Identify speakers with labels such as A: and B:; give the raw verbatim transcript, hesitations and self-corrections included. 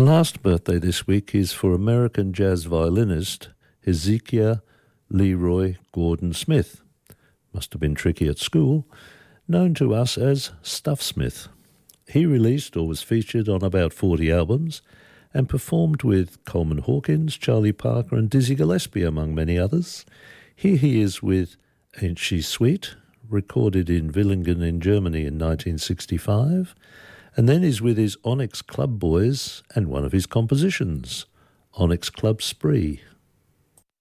A: The last birthday this week is for American jazz violinist Hezekiah Leroy Gordon Smith. Must have been tricky at school, known to us as Stuff Smith. He released or was featured on about forty albums and performed with Coleman Hawkins, Charlie Parker and Dizzy Gillespie, among many others. Here he is with Ain't She Sweet, recorded in Villingen in Germany in nineteen sixty-five, and then he's with his Onyx Club Boys and one of his compositions, Onyx Club Spree.